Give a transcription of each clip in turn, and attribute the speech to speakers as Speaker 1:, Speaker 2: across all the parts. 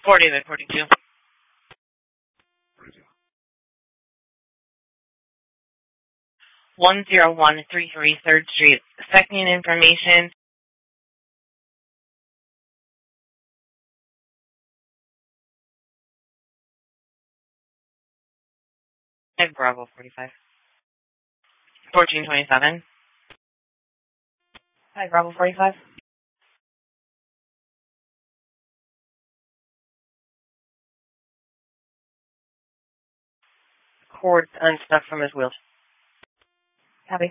Speaker 1: 4 David, 42. 10133 3rd Street. Second information. Bravo 45. 1427. Hi, Bravo 45. Cord unstuck from his wheel. Copy.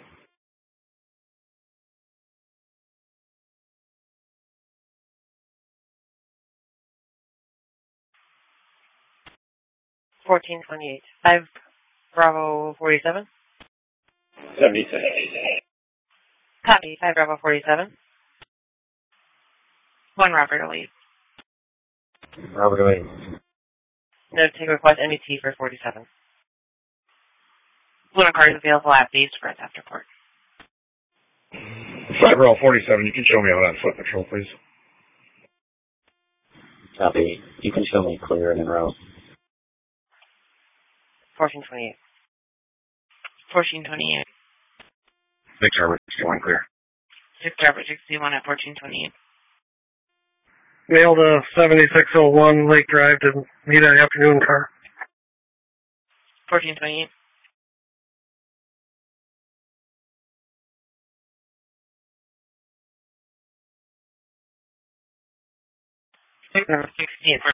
Speaker 1: $14.28. 5 Bravo 47.
Speaker 2: 76.
Speaker 1: Copy. 5 Bravo 47. 1 Robert Elite.
Speaker 2: Robert Elite.
Speaker 1: No take request MET for 47. Lunar card is available at the Express after court.
Speaker 2: 5 Bravo 47, you can show me out on foot patrol, please.
Speaker 3: Copy. You can show me clear and en route.
Speaker 1: 1428. 1428.
Speaker 2: 6 Robert 61 clear.
Speaker 1: 6 Robert 61 at 1428.
Speaker 4: Mail to 7601 Lake Drive to meet an afternoon car.
Speaker 1: 1428. Number 16 for